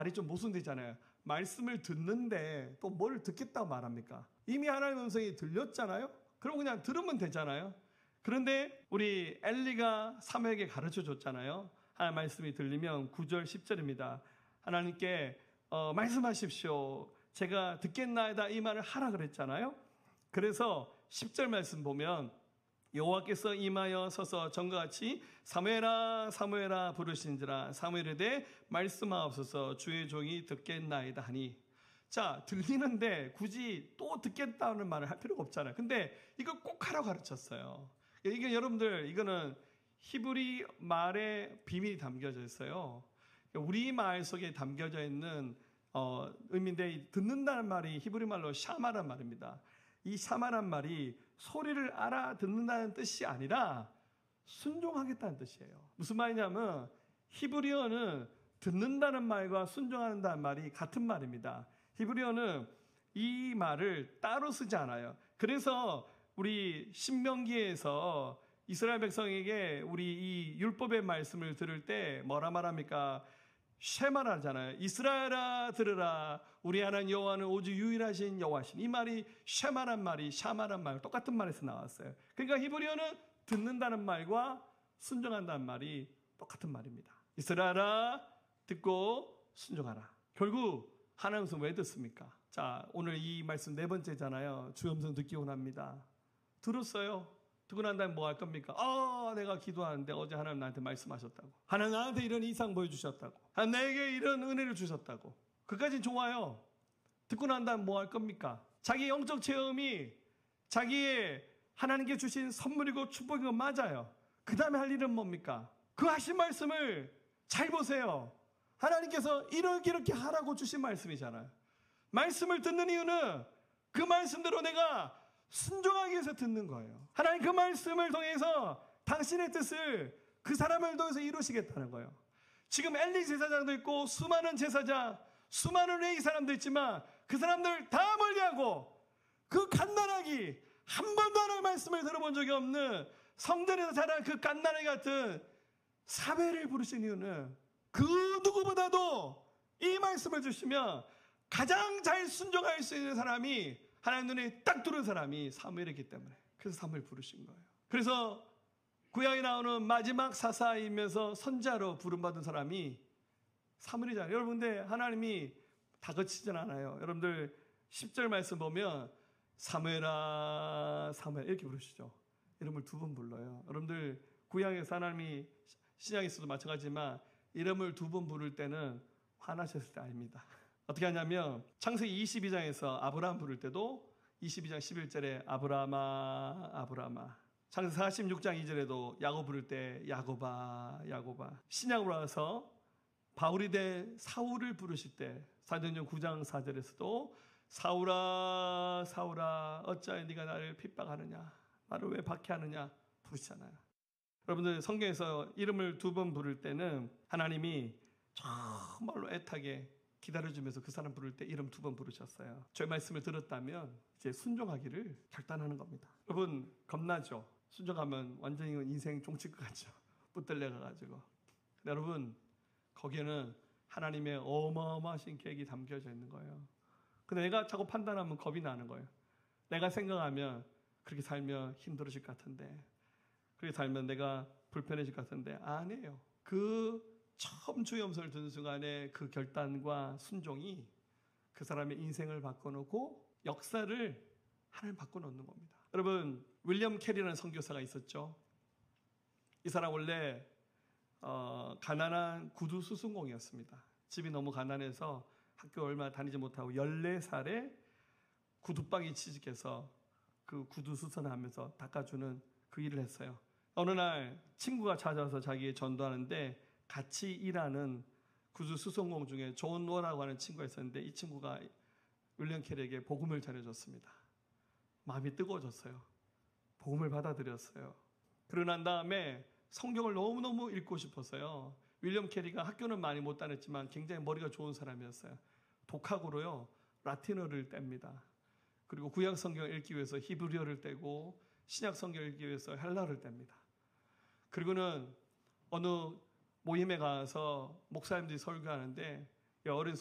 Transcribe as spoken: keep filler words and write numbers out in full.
말이 좀 모순되잖아요. 말씀을 듣는데 또 뭘 듣겠다고 말합니까? 이미 하나님의 음성이 들렸잖아요. 그럼 그냥 들으면 되잖아요. 그런데 우리 엘리가 사무엘에게 가르쳐 줬잖아요. 하나님 말씀이 들리면 구 절 십 절입니다. 하나님께 어, 말씀하십시오. 제가 듣겠나이다 이 말을 하라 그랬잖아요. 그래서 십 절 말씀 보면 여호와께서 임하여 서서 전과 같이 사무엘아 사무엘아 부르신지라 사무엘에 대해 말씀하옵소서 주의 종이 듣겠나이다 하니. 자, 들리는데 굳이 또 듣겠다는 말을 할 필요가 없잖아요. 근데 이거 꼭 하라고 가르쳤어요. 이게 여러분들 이거는 히브리 말에 비밀이 담겨져 있어요. 우리 말 속에 담겨져 있는 어, 의미인데 듣는다는 말이 히브리 말로 샤마란 말입니다. 이 샤마란 말이 소리를 알아듣는다는 뜻이 아니라 순종하겠다는 뜻이에요. 무슨 말이냐면 히브리어는 듣는다는 말과 순종한다는 말이 같은 말입니다. 히브리어는 이 말을 따로 쓰지 않아요. 그래서 우리 신명기에서 이스라엘 백성에게 우리 이 율법의 말씀을 들을 때 뭐라 말합니까? 쉐마라잖아요. 이스라엘아 들으라. 우리 하나님 여호와는 오직 유일하신 여호와신. 이 말이 쉐마란 말이 샤마란 말 똑같은 말에서 나왔어요. 그러니까 히브리어는 듣는다는 말과 순종한다는 말이 똑같은 말입니다. 이스라엘아 듣고 순종하라. 결국 하나님 음성 왜 듣습니까? 자, 오늘 이 말씀 네 번째잖아요. 주의 음성 듣기 원합니다. 들었어요. 듣고 난 다음에 뭐 할 겁니까? 아, 내가 기도하는데 어제 하나님 나한테 말씀하셨다고. 하나님 나한테 이런 이상 보여주셨다고. 하나님 나에게 이런 은혜를 주셨다고. 그까진 좋아요. 듣고 난 다음에 뭐 할 겁니까? 자기 영적 체험이 자기의 하나님께 주신 선물이고 축복인 건 맞아요. 그 다음에 할 일은 뭡니까? 그 하신 말씀을 잘 보세요. 하나님께서 이렇게 이렇게 하라고 주신 말씀이잖아요. 말씀을 듣는 이유는 그 말씀대로 내가 순종하기 위해서 듣는 거예요. 하나님 그 말씀을 통해서 당신의 뜻을 그 사람을 통해서 이루시겠다는 거예요. 지금 엘리 제사장도 있고 수많은 제사장, 수많은 레위 사람도 있지만 그 사람들 다 멀리하고 그 갓난아기, 한 번도 하나님의 말씀을 들어본 적이 없는 성전에서 자란 그 갓난아기 같은 사무엘을 부르신 이유는 그 누구보다도 이 말씀을 주시면 가장 잘 순종할 수 있는 사람이 하나님 눈에 딱 들어온 사람이 사무엘이기 때문에 그래서 사무엘 부르신 거예요. 그래서 구약에 나오는 마지막 사사이면서 선자로 부름받은 사람이 사무엘이잖아요. 여러분 근데 하나님이 다그치진 않아요. 여러분들 십 절 말씀 보면 사무엘아 사무엘 이렇게 부르시죠. 이름을 두 번 불러요. 여러분들 구약에서 하나님이 신약에서도 마찬가지지만 이름을 두 번 부를 때는 화나셨을 때 아닙니다. 어떻게 하냐면 창세기 이십이 장에서 아브라함 부를 때도 이십이 장 십일 절에 아브라마 아브라마, 창세기 사십육 장 이 절에도 야곱 부를 때 야곱아 야곱아, 신약으로 와서 바울이 된 사울을 부르실 때 사도행전 구 장 사 절에서도 사울아 사울아 어찌하여 네가 나를 핍박하느냐, 나를 왜 박해하느냐 부르시잖아요. 여러분들 성경에서 이름을 두 번 부를 때는 하나님이 정말로 애타게 기다려주면서 그 사람 부를 때 이름 두 번 부르셨어요. 저의 말씀을 들었다면 이제 순종하기를 결단하는 겁니다. 여러분 겁나죠? 순종하면 완전히 인생 종칠 것 같죠? 붙들려 가가지고. 여러분 거기에는 하나님의 어마어마하신 계획이 담겨져 있는 거예요. 근데 내가 자꾸 판단하면 겁이 나는 거예요. 내가 생각하면 그렇게 살면 힘들어질 것 같은데, 그렇게 살면 내가 불편해질 것 같은데 아니에요. 그 처음 주의 음성을 듣는 순간에 그 결단과 순종이 그 사람의 인생을 바꿔놓고 역사를 하나님 바꿔놓는 겁니다. 여러분 윌리엄 캐리라는 선교사가 있었죠. 이 사람 원래 어, 가난한 구두 수순공이었습니다. 집이 너무 가난해서 학교 얼마 다니지 못하고 열네 살에 구두방이 취직해서 그 구두 수선하면서 닦아주는 그 일을 했어요. 어느 날 친구가 찾아와서 자기에 전도하는데 같이 일하는 구두 수송공 중에 존 노라고 하는 친구가 있었는데 이 친구가 윌리엄 캐리에게 복음을 전해줬습니다. 마음이 뜨거워졌어요. 복음을 받아들였어요. 그러고 난 다음에 성경을 너무너무 읽고 싶었어요. 윌리엄 캐리가 학교는 많이 못 다녔지만 굉장히 머리가 좋은 사람이었어요. 독학으로요 라틴어를 뗍니다. 그리고 구약 성경을 읽기 위해서 히브리어를 떼고 신약 성경을 읽기 위해서 헬라어를 뗍니다. 그리고는 어느 모임에 가서 목사님들이 설교하는데 어린